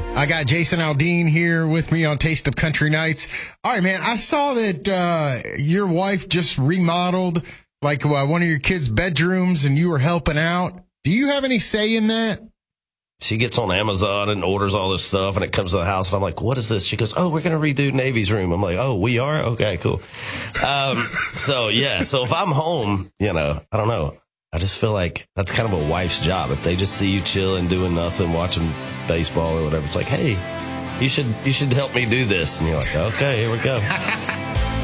I got Jason Aldean here with me on Taste of Country Nights. All right, man, I saw that your wife just remodeled like one of your kids' bedrooms and you were helping out. Do you have any say in that? She gets on Amazon and orders all this stuff, and it comes to the house, and I'm like, what is this? She goes, oh, we're going to redo Navy's room. I'm like, oh, we are? Okay, cool. So if I'm home, I don't know. I just feel like that's kind of a wife's job. If they just see you chilling, doing nothing, watching baseball or whatever, it's like, hey, you should help me do this. And you're like, okay, here we go.